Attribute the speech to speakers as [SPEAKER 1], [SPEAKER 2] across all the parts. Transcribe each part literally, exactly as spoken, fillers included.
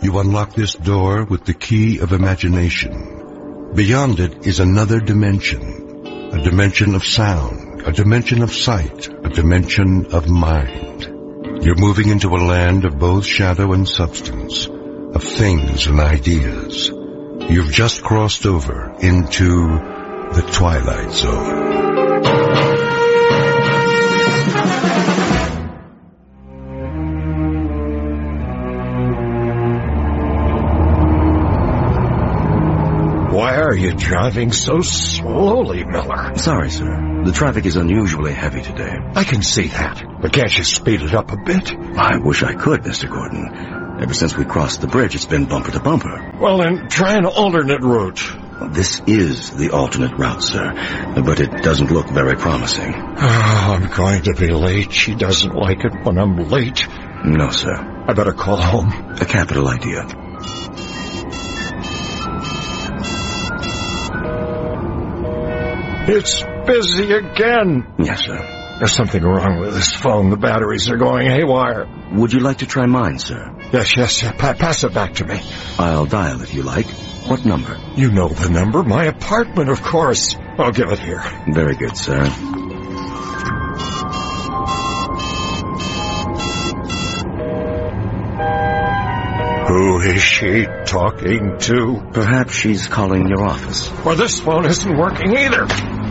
[SPEAKER 1] You unlock this door with the key of imagination. Beyond it is another dimension, a dimension of sound, a dimension of sight, a dimension of mind. You're moving into a land of both shadow and substance, of things and ideas. You've just crossed over into the Twilight Zone.
[SPEAKER 2] Why are you driving so slowly, Miller?
[SPEAKER 3] Sorry, sir. The traffic is unusually heavy today.
[SPEAKER 2] I can see that, but can't you speed it up a bit?
[SPEAKER 3] I wish I could, Mister Gordon. Ever since we crossed the bridge, it's been bumper to bumper.
[SPEAKER 2] Well, then, try an alternate route.
[SPEAKER 3] This is the alternate route, sir, but it doesn't look very promising.
[SPEAKER 2] Oh, I'm going to be late. She doesn't like it when I'm late.
[SPEAKER 3] No, sir.
[SPEAKER 2] I better call home.
[SPEAKER 3] A capital idea.
[SPEAKER 2] It's busy again.
[SPEAKER 3] Yes, sir.
[SPEAKER 2] There's something wrong with this phone. The batteries are going haywire.
[SPEAKER 3] Would you like to try mine, sir?
[SPEAKER 2] Yes, yes, yes. Pa- pass it back to me.
[SPEAKER 3] I'll dial if you like. What number?
[SPEAKER 2] You know the number. My apartment, of course. I'll give it here.
[SPEAKER 3] Very good, sir.
[SPEAKER 2] Who is she talking to?
[SPEAKER 3] Perhaps she's calling your office.
[SPEAKER 2] Well, this phone isn't working either.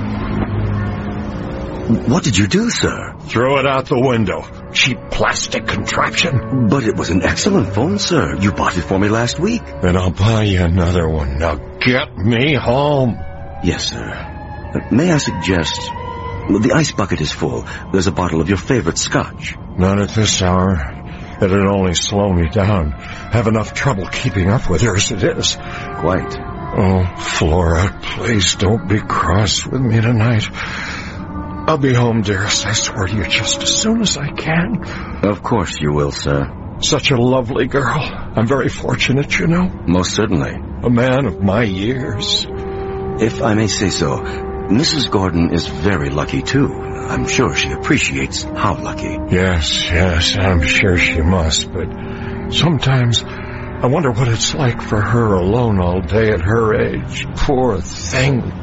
[SPEAKER 3] What did you do, sir?
[SPEAKER 2] Throw it out the window. Cheap plastic contraption.
[SPEAKER 3] But it was an excellent phone, sir. You bought it for me last week.
[SPEAKER 2] Then I'll buy you another one. Now get me home.
[SPEAKER 3] Yes, sir. Uh, may I suggest... Well, the ice bucket is full. There's a bottle of your favorite scotch.
[SPEAKER 2] Not at this hour. It'd only slow me down. Have enough trouble keeping up with her as it is.
[SPEAKER 3] Quite.
[SPEAKER 2] Oh, Flora, please don't be cross with me tonight. I'll be home, dearest, I swear to you, just as soon as I can.
[SPEAKER 3] Of course you will, sir.
[SPEAKER 2] Such a lovely girl. I'm very fortunate, you know.
[SPEAKER 3] Most certainly.
[SPEAKER 2] A man of my years.
[SPEAKER 3] If I may say so, Missus Gordon is very lucky, too. I'm sure she appreciates how lucky.
[SPEAKER 2] Yes, yes, I'm sure she must, but sometimes I wonder what it's like for her alone all day at her age. Poor thing.